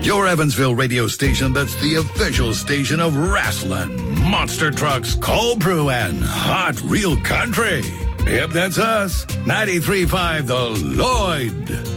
Your Evansville radio station that's the official station of wrestling, monster trucks, cold brew, and hot real country. Yep, that's us. 93.5 The Lloyd.